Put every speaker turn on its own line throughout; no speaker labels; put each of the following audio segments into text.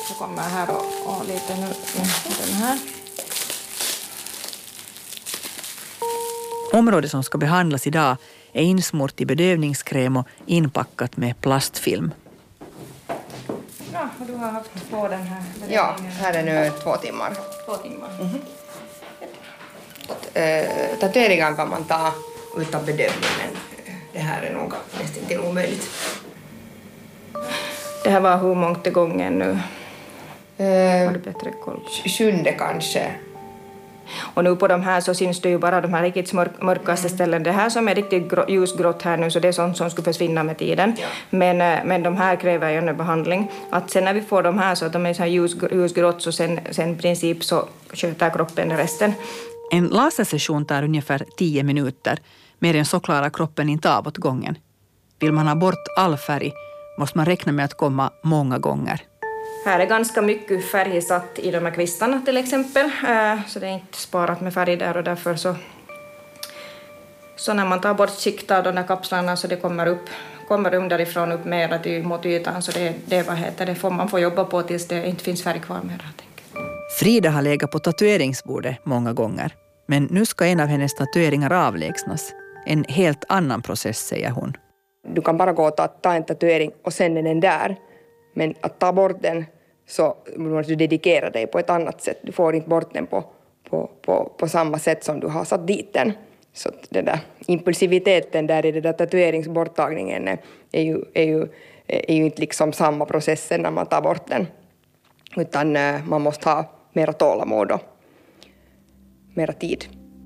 Så kommer jag här och lite nu den här.
Området som ska behandlas idag är insmort i bedövningskräm och inpackat med plastfilm.
Ja, och du har haft på den här bedövningen.
Ja, här är nu 2 timmar.
2 timmar.
Tatueringar kan man ta utan bedövning, men det här är nog nästan inte omöjligt.
Det här var hur mångt gången nu? Har du bättre koll?
7:e kanske.
Och nu på de här så syns det ju bara de här riktigt mörkaste ställen. Det här som är riktigt ljusgrått här nu, så det är sånt som skulle försvinna med tiden.
Ja.
Men de här kräver ju en behandling. Att sen när vi får de här så att de är så här ljusgrått, så sen i princip så sköter kroppen resten.
En lasersession tar ungefär 10 minuter. Mer än så klarar kroppen inte av åt gången. Vill man ha bort all färg måste man räkna med att komma många gånger.
Här är ganska mycket färg satt i de här kvistarna till exempel. Så det är inte sparat med färg där, och därför så när man tar bort skikt av de där kapslarna så det kommer underifrån upp mer mot ytan. Så det får man få jobba på tills det inte finns färg kvar mer.
Frida har legat på tatueringsbordet många gånger. Men nu ska en av hennes tatueringar avlägsnas. En helt annan process, säger hon.
Du kan bara gå och ta en tatuering och sen är den där. Men att ta bort den så måste du dedikera dig på ett annat sätt. Du får inte bort den på samma sätt som du har satt dit den. Så den där impulsiviteten där i den där tatueringsborttagningen är ju inte liksom samma process när man tar bort den. Utan man måste ha mera tålamod och mera tid.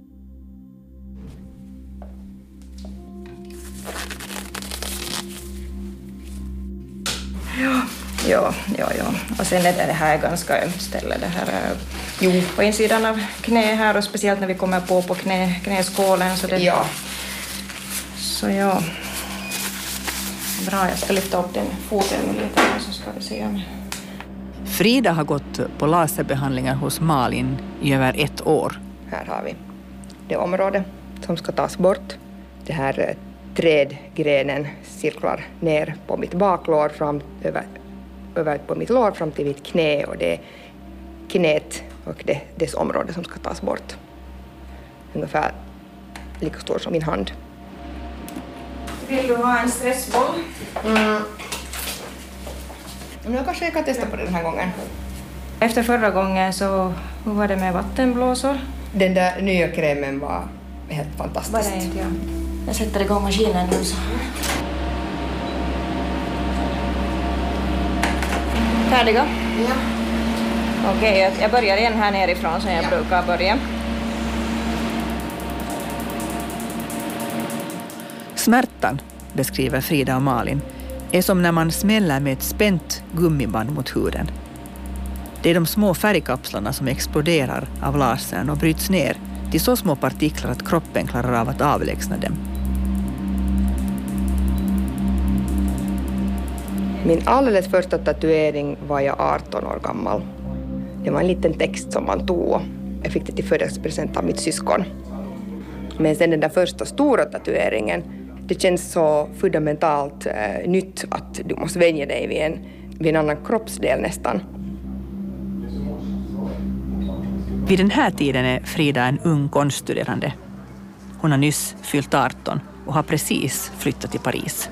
Ja. Och sen är det här ganska ömt ställe. Det här är på insidan av knä här, och speciellt när vi kommer på knäskålen. Så
ja.
Så ja. Bra, jag ska lyfta upp den foten lite här så ska vi se.
Frida har gått på laserbehandlingar hos Malin i över 1 år.
Här har vi det område som ska tas bort. Det här trädgrenen cirklar ner på mitt baklår över på mitt lår fram till mitt knä, och det är knät och dess område som ska tas bort. Ungefär lika stor som min hand.
Vill du ha en stressboll?
Nu kanske jag kan testa på det den här gången.
Efter förra gången så hur var det med vattenblåsor?
Den där nya krämen var helt fantastisk.
Var det inte, ja. Jag sätter igång maskinen nu så. Färdiga?
Ja.
Okej, jag börjar igen här nerifrån som jag brukar börja.
Smärtan, beskriver Frida och Malin, är som när man smäller med ett spänt gummiband mot huden. Det är de små färgkapslarna som exploderar av lasern och bryts ner till så små partiklar att kroppen klarar av att avlägsna dem.
Min alldeles första tatuering var jag 18 år gammal. Det var en liten text som man tog, och jag fick det till födelsedagspresent av mitt syskon. Men sen den där första stora tatueringen, det känns så fundamentalt nytt att du måste vänja dig vid en annan kroppsdel nästan.
Vid den här tiden är Frida en ung konststuderande. Hon har nyss fyllt 18 och har precis flyttat till Paris.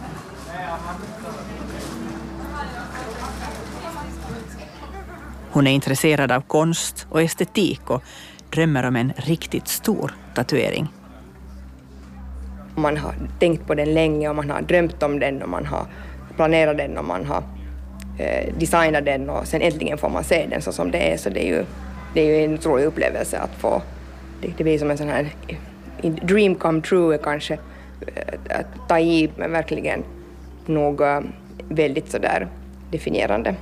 Hon är intresserad av konst och estetik och drömmer om en riktigt stor tatuering.
Man har tänkt på den länge och man har drömt om den och man har planerat den och man har designat den, och sen äntligen får man se den så som det är. Så det är ju en otrolig upplevelse att få. Det blir som en sån här dream come true kanske, att ta i, men verkligen nog väldigt sådär definierande.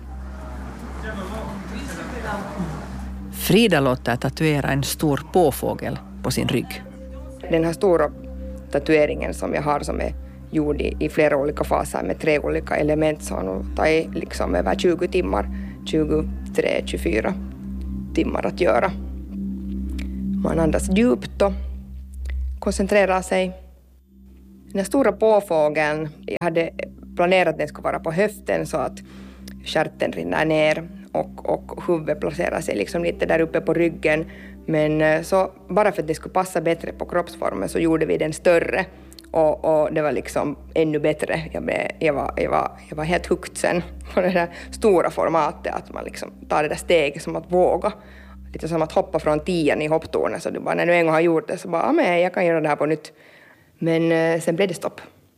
Frida låter tatuera en stor påfågel på sin rygg.
Den här stora tatueringen som jag har, som är gjord i flera olika faser med 3 olika element, så har tagit liksom över 20 timmar, 23-24 timmar att göra. Man andas djupt och koncentrerar sig. Den här stora påfågeln, jag hade planerat att den skulle vara på höften, så att stjärten rinner ner och huvudet placerar sig liksom lite där uppe på ryggen. Men så bara för att det skulle passa bättre på kroppsformen så gjorde vi den större. Och det var liksom ännu bättre. Jag var helt hooked sen på det där stora formatet. Att man liksom tar det där steget som att våga. Lite som att hoppa från 10 i hopptornet. Så du bara, när du en gång har gjort det så bara, men jag kan göra det här på nytt. Men sen blev det stopp.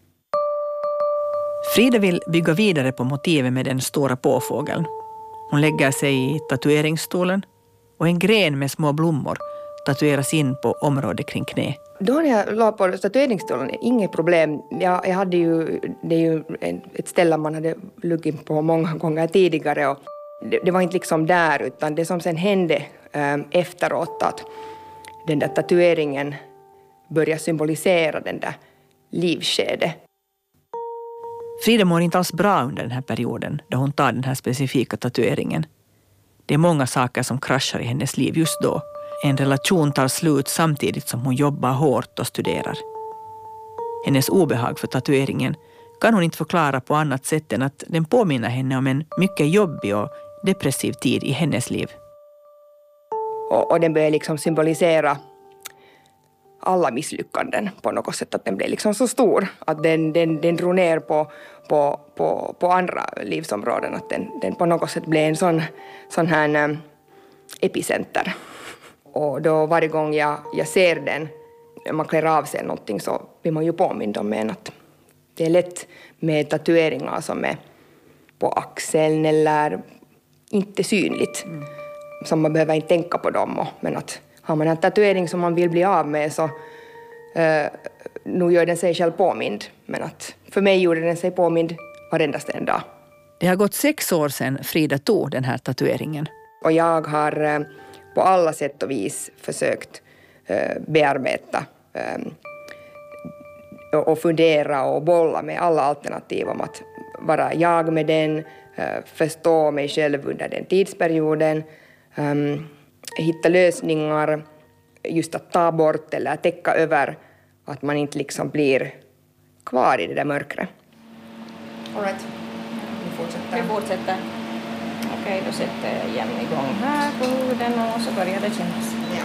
Frida vill bygga vidare på motivet med den stora påfågeln. Hon lägger sig i tatueringsstolen och en gren med små blommor tatueras in på området kring knä.
Då när jag la på tatueringsstolen, inget problem. Jag hade ju, det är ju ett ställe man hade luggit på många gånger tidigare. Och det var inte liksom där, utan det som sen hände efteråt att den där tatueringen började symbolisera den där livskedet.
Frida mår inte alls bra under den här perioden då hon tar den här specifika tatueringen. Det är många saker som kraschar i hennes liv just då. En relation tar slut samtidigt som hon jobbar hårt och studerar. Hennes obehag för tatueringen kan hon inte förklara på annat sätt än att den påminner henne om en mycket jobbig och depressiv tid i hennes liv.
Och den börjar liksom symbolisera alla misslyckanden på något sätt. Att den blev liksom så stor att den drog ner på andra livsområden. Att den på något sätt blev en sån här epicenter. Och då varje gång jag ser den, man klär av sig någonting så blir man ju påmind om en att det är lätt med tatueringar som är på axeln eller inte synligt. Så man behöver inte tänka på dem. Men att har man en tatuering som man vill bli av med så nu gör den sig själv påmind. Men att för mig gjorde den sig påmind varendaste en dag.
Det har gått 6 år sedan Frida tog den här tatueringen.
Och jag har på alla sätt och vis försökt bearbeta och fundera och bolla med alla alternativ om att vara jag med den, förstå mig själv under den tidsperioden, hitta lösningar, just att ta bort eller täcka över, att man inte liksom blir kvar i det där mörkret. All right.
Vi fortsätter. Okej, då sätter jag igen igång här på huden och så börjar det kännas. Ja.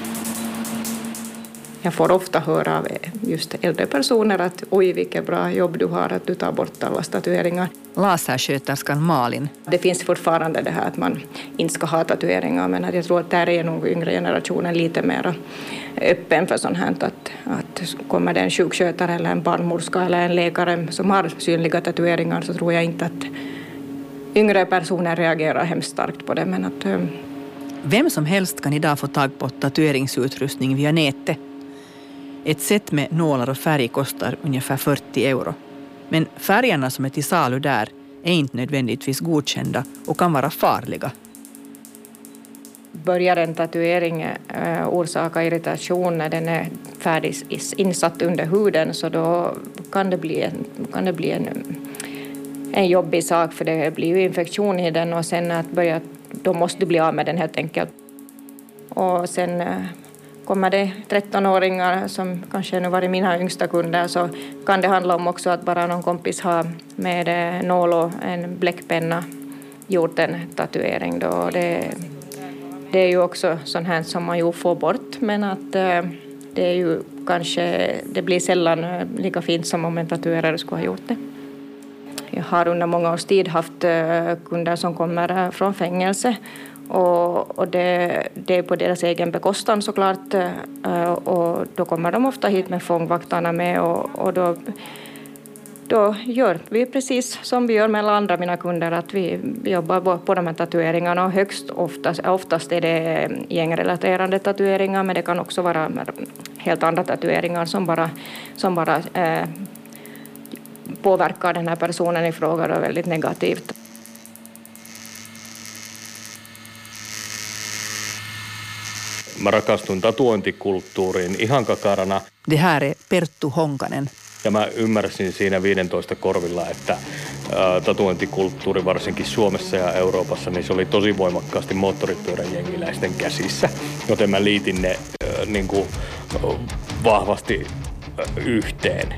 Jag får ofta höra av just äldre personer att oj vilket bra jobb du har att du tar bort alla tatueringar.
Lasersköterskan Malin.
Det finns fortfarande det här att man inte ska ha tatueringar, men jag tror att där är nog yngre generationen lite mer öppen för sånt här. Att kommer det en sjukskötare eller en barnmorska eller en läkare som har synliga tatueringar så tror jag inte att yngre personer reagerar hemskt starkt på det. Men att,
Vem som helst kan idag få tag på tatueringsutrustning via nätet. Ett set med nålar och färg kostar ungefär 40 euro. Men färgerna som är till salu där är inte nödvändigtvis godkända och kan vara farliga.
Börjar en tatuering orsaka irritation när den är färdigt insatt under huden så då kan det bli en jobbig sak för det blir ju infektion i den och sen då måste du bli av med den helt enkelt. Och sen kommer det 13-åringar som kanske nu varit mina yngsta kunder så kan det handla om också att bara någon kompis har med nål och en bläckpenna gjort en tatuering då. Det är ju också sånt här som man ju får bort men att det är ju kanske, det blir sällan lika fint som om en tatuerare skulle ha gjort det. Jag har under många års tid haft kunder som kommer från fängelse och det är på deras egen bekostan såklart och då kommer de ofta hit med fångvaktarna med och då gör vi precis som vi gör med alla andra mina kunder att vi jobbar på de här tatueringarna och oftast är det gängrelaterade tatueringar men det kan också vara helt andra tatueringar som bara påverkar den här personen i fråga då väldigt negativt.
Mä rakastuin tatuointikulttuuriin ihan kakarana.
Det här är Perttu Honkanen.
Ja mä ymmärsin siinä 15 korvilla, että tatuointikulttuuri varsinkin Suomessa ja Euroopassa, niin se oli tosi voimakkaasti moottoripyöräjengiläisten käsissä. Joten mä liitin ne niin kuin, vahvasti yhteen.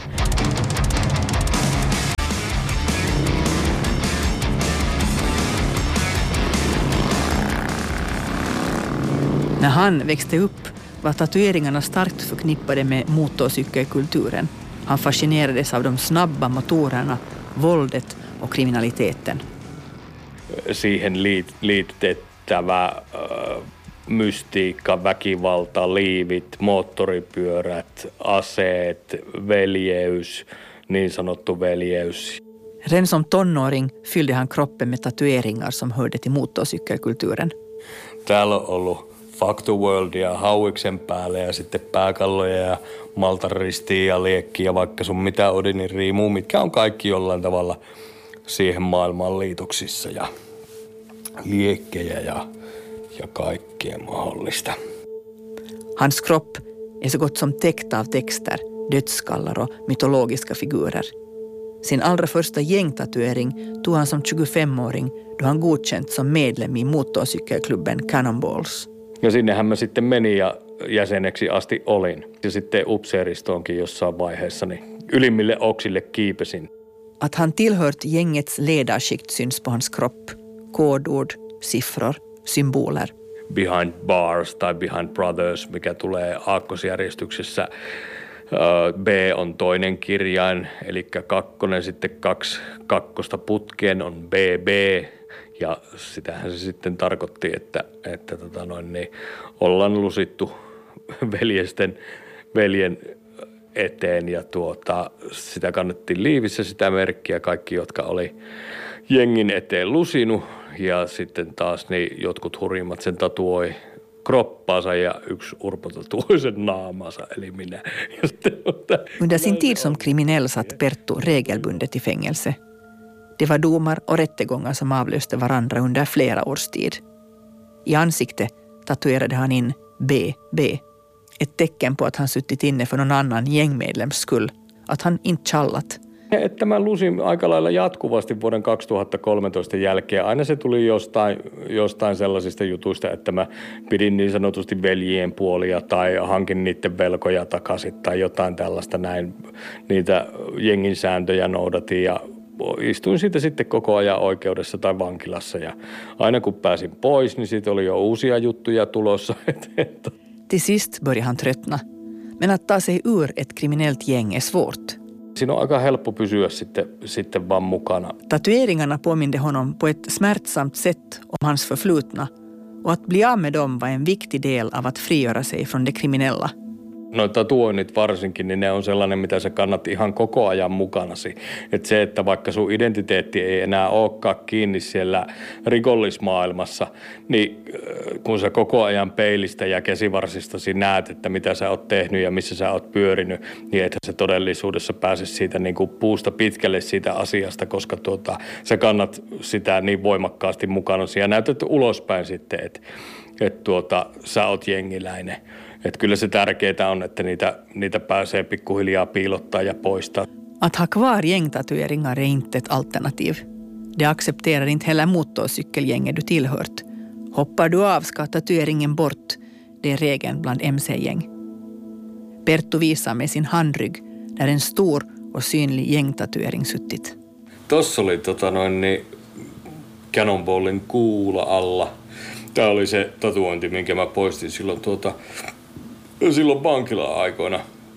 När han växte upp var tatueringarna starkt förknippade med motorcykelkulturen. Han fascinerades av de snabba motorerna, våldet och kriminaliteten.
Siihen liitettävä mystiikka, väkivalta, liivit, moottoripyörät, aseet, veljeys, niin sanottu veljeys.
Redan som tonåring fyllde han kroppen med tatueringar som hörde till motorcykelkulturen.
Täällä on ollut Factoworldia hauiksen päälle ja sitten pääkalloja ja maltaristia ja liekkiä ja vaikka sun mitä Odinin riimuu, mitkä on kaikki jollain tavalla siihen maailmaan liitoksissa ja liekkejä ja kaikkea mahdollista.
Hans kropp är så gott som täckt av texter, dödsskallar och mytologiska figurer. Sin allra första gängtatuering tog han som 25-åring då han godkänt som medlem i motorcykelklubben Cannonballs.
Ja sinnehän mä sitten menin ja jäseneksi asti olin. Ja sitten upseeristoonkin jossain vaiheessa niin ylimmille oksille kiipesin.
Att han tillhört gängets ledarskikt syns på hans kropp. Kodord, siffror, symboler.
Behind bars tai behind brothers, mikä tulee aakkosjärjestyksessä. B on toinen kirjain, eli kakkonen, sitten 2 kakkosta putkeen on BB, ja sitähän se sitten tarkoitti, että ollaan lusittu veljen eteen, ja sitä kannettiin liivissä sitä merkkiä, kaikki, jotka oli jengin eteen lusinut, ja sitten taas niin jotkut hurjimmat sen tatuoi kroppaansa ja yksi Urpo tatuoi sen naamansa, eli minä.
Under sin tid som kriminell satt Perttu regelbundet i fängelse. Det var domar och rättegångar som avlöste varandra under flera års tid. I ansikte tatuerade han in BB, ett tecken på att han suttit inne för någon annan gängmedlems skull, att han inte challat.
Että mä lusin aika lailla jatkuvasti vuoden 2013 jälkeen. Aina se tuli jostain sellaisista jutuista, että mä pidin niin sanotusti veljien puolia tai hankin niiden velkoja takaisin tai jotain tällaista näin. Niitä jengin sääntöjä noudatin ja istuin siitä sitten koko ajan oikeudessa tai vankilassa. Ja aina kun pääsin pois, niin siitä oli jo uusia juttuja tulossa.
Till sist började han tröttna. Men att ta sig ur ett kriminellt gäng är svårt.
Siinä on aika helppo pysyä sitten vaan mukana.
Tatueringarna påminde honom på ett smärtsamt sätt om hans förflutna och att bli av med dem var en viktig del av att frigöra sig från det kriminella.
No tatuoinnit varsinkin, niin ne on sellainen, mitä sä kannat ihan koko ajan mukanasi. Että se, että vaikka sun identiteetti ei enää olekaan kiinni siellä rikollismaailmassa, niin kun sä koko ajan peilistä ja käsivarsistasi näet, että mitä sä oot tehnyt ja missä sä oot pyörinyt, niin ethän sä todellisuudessa pääse siitä niin kuin puusta pitkälle siitä asiasta, koska sä kannat sitä niin voimakkaasti mukanasi ja näytät ulospäin sitten, että sä oot jengiläinen. Että kyllä se tärkeää on, että niitä pääsee pikkuhiljaa piilottaa ja poistaa.
Att ha kvar gängtatueringar är inte ett alternativ. Det accepterar inte heller motorcykelgänget du tillhört. Hoppar du av ska tatueringen bort. Det är regeln bland MC-gäng. Perttu visar med sin handrygg där en stor och synlig gängtatuering suttit.
Tossa oli Cannonballin kuula alla. Tämä oli se tatuointi, minkä mä poistin silloin vankila-aikoina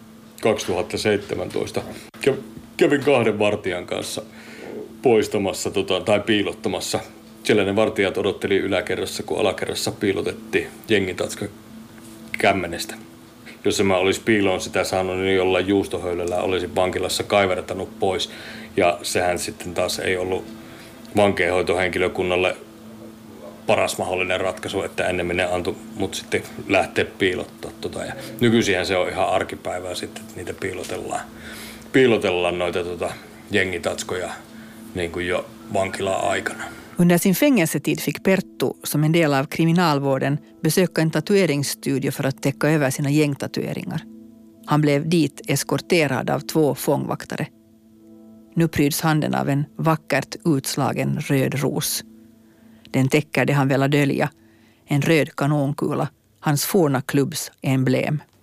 2017. Kävin 2 vartijan kanssa poistamassa tai piilottamassa. Siellä ne vartijat odotteli yläkerrassa, kun alakerrassa piilotettiin jengitatska kämmenestä. Jos mä olisi piiloon sitä saanut, niin jollain juustohöylällä olisin vankilassa kaivertanut pois. Ja sehän sitten taas ei ollut vankeinhoitohenkilökunnalle paras mahdollinen ratkaisu, että ennemmin ne antoi mut sitten lähteä piilottaa Ja nykyisinhän se on ihan arkipäivää sitten, että niitä piilotellaan noita jengitatskoja niin kuin jo vankila-aikana.
Under sin fängelsetid fick Perttu, som en del av kriminalvården, besöka en tatueringsstudio för att täcka över sina gängtatueringar. Han blev dit eskorterad av 2 fångvaktare. Nu pryds handen av en vackert utslagen röd ros. Den täcker det han velat dölja, en röd kanonkula, hans forna klubbs emblem.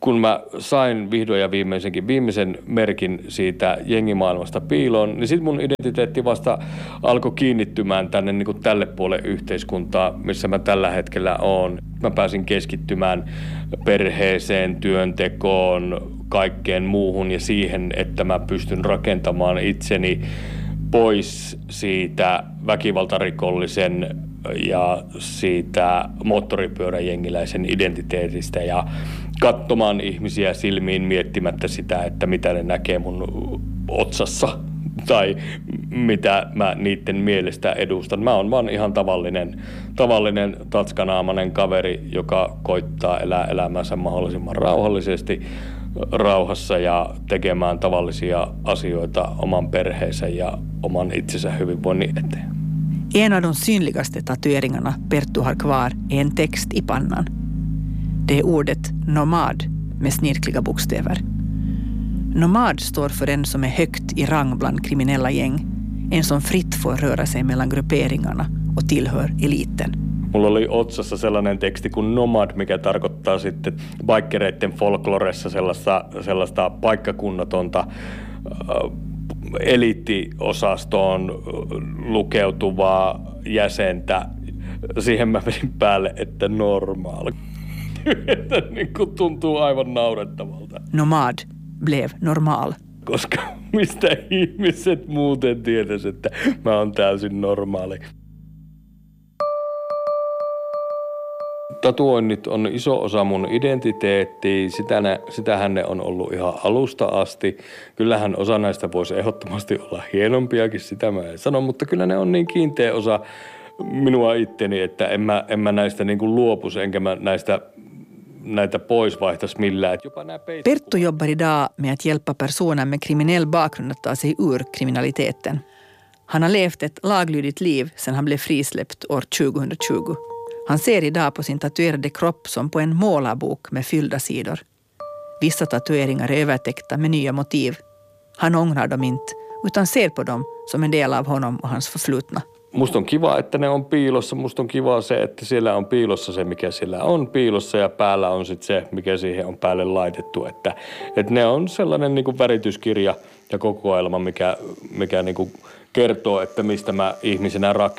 kun mä sain vihdoin ja viimeisen merkin siitä jengimaailmasta piiloon, niin sitten mun identiteetti vasta alkoi kiinnittymään tänne niin kuin tälle puolelle yhteiskuntaa, missä mä tällä hetkellä oon. Mä pääsin keskittymään perheeseen, työntekoon, kaikkeen muuhun ja siihen, että mä pystyn rakentamaan itseni pois siitä väkivaltarikollisen ja siitä moottoripyöräjengiläisen identiteetistä ja katsomaan ihmisiä silmiin miettimättä sitä, että mitä ne näkee mun otsassa tai mitä mä niiden mielestä edustan. Mä oon vaan ihan tavallinen tatskanaamainen kaveri, joka koittaa elää elämänsä mahdollisimman rauhallisesti, rauhassa ja tekemään tavallisia asioita oman perheensä ja oman itsensä hyvinvoinnin eteen.
En av de synligaste tatueringarna Perttu har kvar är en text i pannan. Det är ordet nomad med snirkliga bokstäver. Nomad står för en som är högt i rang bland kriminella gäng. En som fritt får röra sig mellan grupperingarna och tillhör eliten.
Mulla oli otsassa sellainen teksti kuin nomad, mikä tarkoittaa sitten biikereiden folkloressa sellaista paikkakunnatonta eliittiosastoon lukeutuvaa jäsentä. Siihen mä vedin päälle, että normaali. Että niin kuin tuntuu aivan naurettavalta.
Nomad blev normal.
Koska mistä ihmiset muuten tietäisi, että mä oon täysin normaali. Tatuoinnit on iso osa mun identiteettiä, sitähän ne on ollut ihan alusta asti. Kyllähän osa näistä voisi ehdottomasti olla hienompiakin, sitä mä en sano, mutta kyllä ne on niin kiinteä osa minua itteni, että en mä näistä niin kuin luopuisi, enkä mä näitä pois vaihtaisi millään.
Perttu jobbar idag med att hjälpa personer med kriminell bakgrund att ta sig ur kriminaliteten. Han har levt ett laglydigt liv sedan han blev frisläppt år 2020. Han ser idag på sin tatuerade kropp som på en målarbok med fyllda sidor. Vissa tatueringar är övertäckta med nya motiv. Han ångrar dem inte, utan ser på dem som en del av honom och hans förflutna.
Musta on kiva, että ne on piilossa. Musta on kiva se, että siellä on piilossa se, mikä siellä on piilossa ja päällä on sitten se, mikä siihen on päälle laitettu. Että ne on sellainen niin kuin värityskirja ja kokoelma, mikä niin kuin kertoo, että mistä mä ihmisenä